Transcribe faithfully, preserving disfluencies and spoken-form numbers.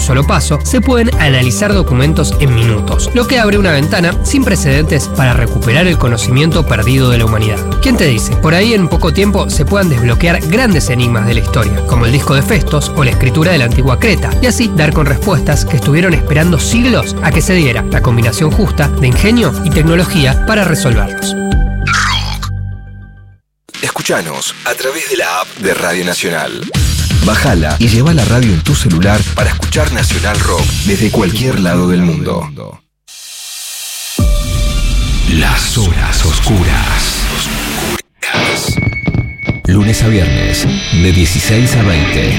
solo paso, se pueden analizar documentos en minutos, lo que abre una ventana sin precedentes para recuperar el conocimiento perdido de la humanidad. ¿Quién te dice? Por ahí en poco tiempo se puedan desbloquear grandes enigmas de la historia, como el disco de Festos o la escritura de la antigua Creta, y así dar con respuestas que estuvieron esperando siglos a que se diera la combinación justa de ingenio y tecnología para resolverlos. Escuchanos a través de la app de Radio Nacional. Bájala y lleva la radio en tu celular para escuchar Nacional Rock desde cualquier lado del mundo. Las horas oscuras. Lunes a viernes, de dieciséis a veinte.